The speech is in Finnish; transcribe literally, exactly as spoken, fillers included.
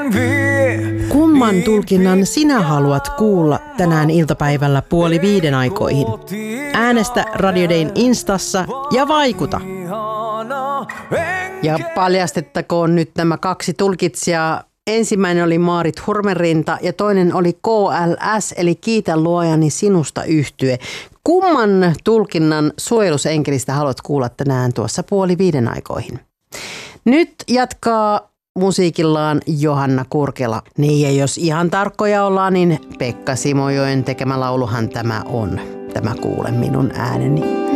Kumman tulkinnan sinä haluat kuulla tänään iltapäivällä puoli viiden aikoihin? Äänestä Radio Dayn Instassa ja vaikuta! Ja paljastettakoon nyt nämä kaksi tulkitsijaa. Ensimmäinen oli Maarit Hurmerinta ja toinen oli K L S eli Kiitä luojani sinusta yhtye. Kumman tulkinnan suojelusenkelistä haluat kuulla tänään tuossa puoli viiden aikoihin? Nyt jatkaa musiikillaan Johanna Kurkela. Niin ja jos ihan tarkkoja ollaan, niin Pekka Simojoen tekemä lauluhan tämä on. Tämä Kuule minun ääneni.